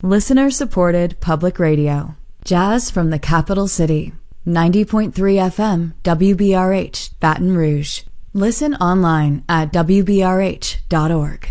Listener-supported public radio. Jazz from the capital city. 90.3 FM, WBRH, Baton Rouge. Listen online at WBRH.org.